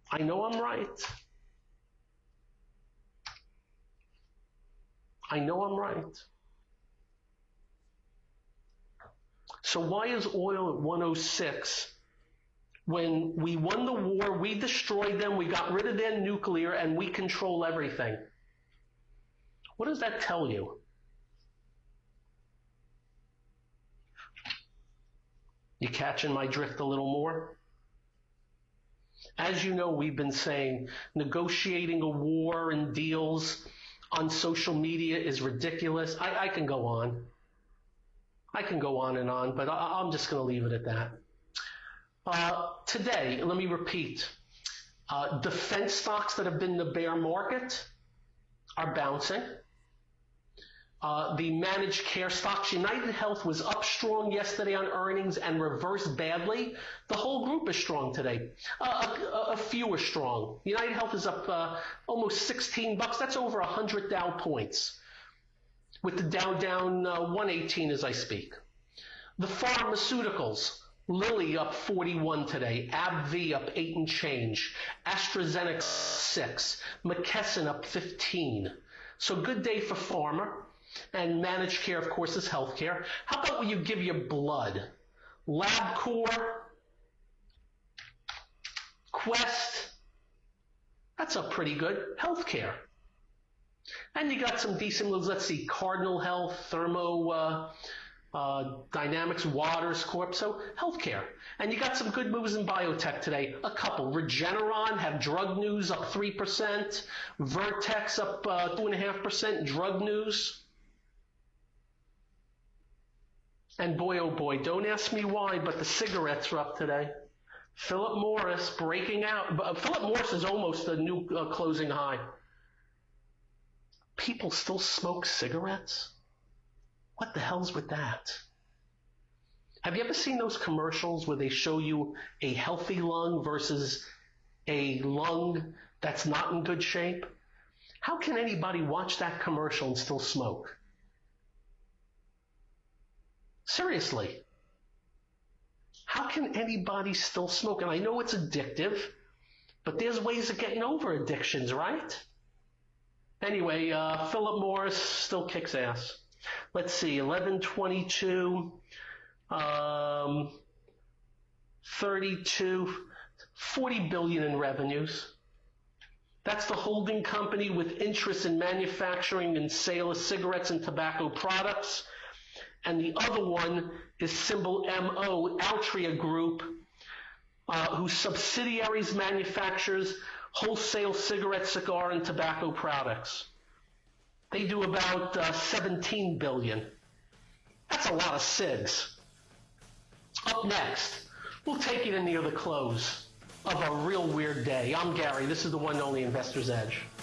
I know I'm right. I know I'm right. So why is oil at 106 when we won the war, we destroyed them, we got rid of their nuclear, and we control everything? What does that tell you? You catching my drift a little more? As you know, we've been saying negotiating a war and deals on social media is ridiculous. I can go on. I can go on and on, but I'm just going to leave it at that. Today, let me repeat, defense stocks that have been in the bear market are bouncing. The managed care stocks, United Health was up strong yesterday on earnings and reversed badly. The whole group is strong today. A few are strong. United Health is up almost $16. That's over 100 Dow points, with the Dow down 118 as I speak. The pharmaceuticals, Lilly up 41 today, AbbVie up 8 and change, AstraZeneca 6, McKesson up 15. So good day for pharma. And managed care, of course, is healthcare. How about when you give your blood? LabCorp, Quest, that's up pretty good. Healthcare. And you got some decent moves. Let's see, Cardinal Health, Thermo Dynamics, Waters Corp. So healthcare. And you got some good moves in biotech today. A couple. Regeneron have drug news up 3%. Vertex up 2.5%. Drug news. And boy, oh boy, don't ask me why, but the cigarettes are up today. Philip Morris breaking out. Philip Morris is almost a new closing high. People still smoke cigarettes? What the hell's with that? Have you ever seen those commercials where they show you a healthy lung versus a lung that's not in good shape? How can anybody watch that commercial and still smoke? Seriously. How can anybody still smoke? And I know it's addictive, but there's ways of getting over addictions, right? Anyway, Philip Morris still kicks ass. Let's see, 1122, 32, 40 billion in revenues. That's the holding company with interest in manufacturing and sale of cigarettes and tobacco products. And the other one is symbol MO, Altria Group, whose subsidiaries manufactures wholesale cigarette, cigar, and tobacco products. They do about 17 billion. That's a lot of cigs. Up next, we'll take you to near the close of a real weird day. I'm Gary. This is the one and only Investor's Edge.